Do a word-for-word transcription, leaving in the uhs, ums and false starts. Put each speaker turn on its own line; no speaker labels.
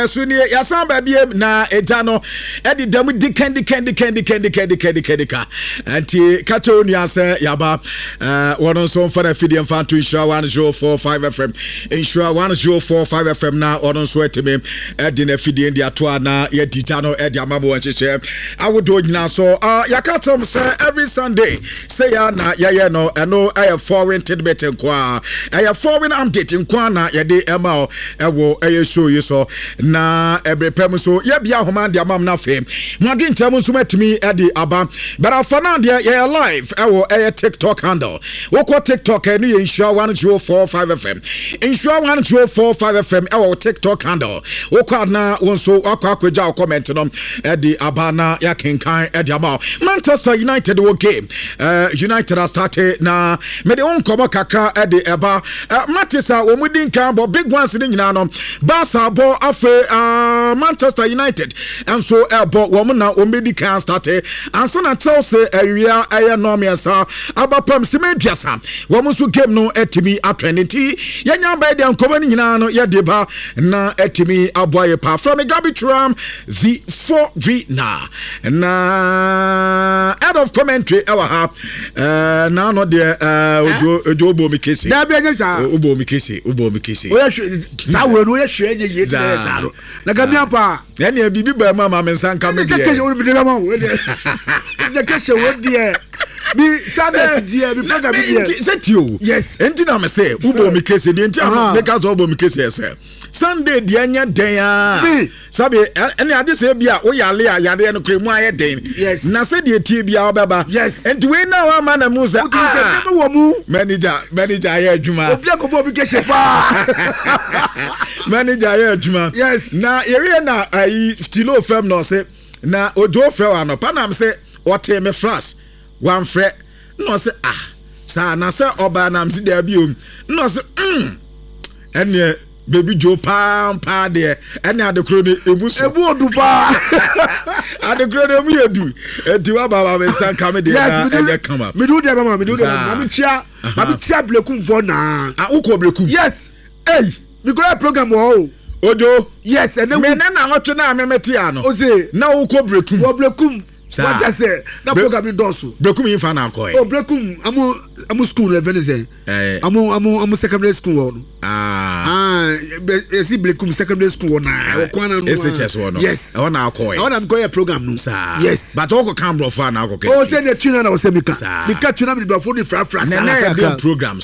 Swini yasan baby na ejano edi demu dikendi kendi kendi kendi kendi kendi kendi ka anti kacho ni ase yaba uh wono so mfa fidi mfa to insure one oh four five F M insure one oh four five F M na wono so etime edi na fidi ndi ato na ye dijano edi amamo wancheche awodo nyina so uh yakatom say every Sunday say ya na ye ye no eno aye foreign tidbit nkwa aye foreign update nkwa na ye de ema ewo aye show you so na ebrepem so ye bia homa de amam na fe mwade ntam so matimi e de aba but afana de ye live ewo e TikTok handle woko TikTok e no ye insure one oh four five F M insure one oh four five F M ewo TikTok handle woko na wonso akwa akwaja comment no e de aba na ya kenkan e de aba Manchester United wo game uh, United has started na me de on komo kakra e de eba uh, Matisa wo mudi nkan bo big ones ni nyina no Barca bo afa Uh, Manchester United and so ebo wo na o medical start ansa na tell say awia aye no me sa abapam se mediasa wo mo so game no etimi atwenty yenya ba de ankoba ni nyina no ye deba na etimi aboye pa from Gabi Tram the four G na na head of commentary ewa ha uh, na no de uh, ojo obo mi kesi
da bi anya sa
obo mi kesi obo mi kesi
o ya sa we no ya hwe nye ye sa no na gamia pa
ya ne bibi ba ma ma mensan ka me
de ke je o bi de ma o de ke je o de bi sadet die bi program bi die
setio
yes
enti na me say ubo mi kese de enti am make us obo mi kese say Sunday de anya den a sabe ene ade say bia wo yale a yare no kremu aye den na say de tie bia obeba enti we na wa ma na mu say ah wo mu manager manager aye adwuma
obi akobo bi kese pa
manager aye adwuma
yes
na area na ai Tilo Fem no say na ojo fre wa no pa na me say wote me flash one fre no say ah sa na say oba na me da bi o no say mm ene baby Joe pam pa de ene adekro ne ebuso
ebu odu pa
adekro ne mu yedu enti wa baba me san ka me de na ene kama
me do de mama me do de mama me chia me chia blekum for na
ah uko blekum
yes
hey
me go program wo
odo
yes ene
me na na hotwe na me metia no
oze
na uko blekum
wo blekum what I say na program ni doso
blekum yin fa na akoy
oh blekum amu amu school e venise
eh
amu amu amu secondary school
ah
ah esi blekum secondary school na o kwana no
S H S no
yes
e wona akoy
e wona am go program no
yes but o ko Cambro fa na akoy
oh say na tuna na o say mika mika tuna me do for the fra fra
na na program